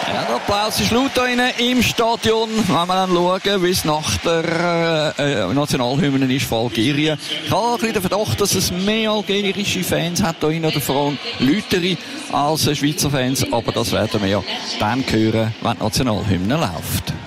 Ja, der Applaus ist laut hier im Stadion, wenn wir dann schauen, wie es nach der Nationalhymne ist von Algerien. Ich habe ein bisschen den Verdacht, dass es mehr algerische Fans hat hier oder vor allem lautere als Schweizer Fans, aber das werden wir ja dann hören, wenn die Nationalhymne läuft.